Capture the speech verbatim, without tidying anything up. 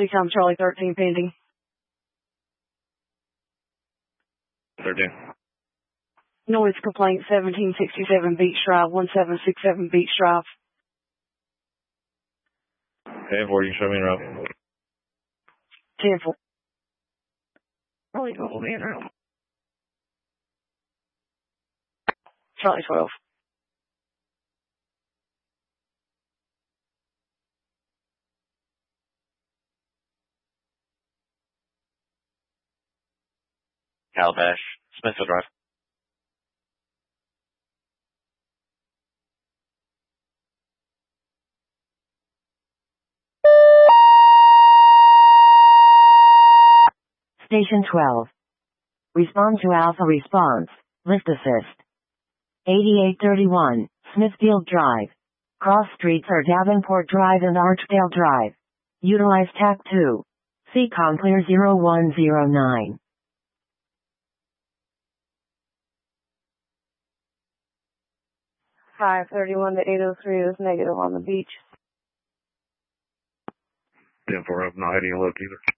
Seacom Charlie thirteen pending. thirteen. Noise complaint seventeen sixty-seven Beach Drive, one seven six seven Beach Drive. Okay, four, you can show me in route. ten four. Charlie twelve. Calabash, Smithfield Drive. Station twelve. Respond to Alpha Response. Lift Assist. eighty-eight thirty-one, Smithfield Drive. Cross streets are Davenport Drive and Archdale Drive. Utilize T A C two. Seacom clear zero one zero nine. five thirty-one to eight oh three is negative on the beach. ten four, I'm not hiding a locator.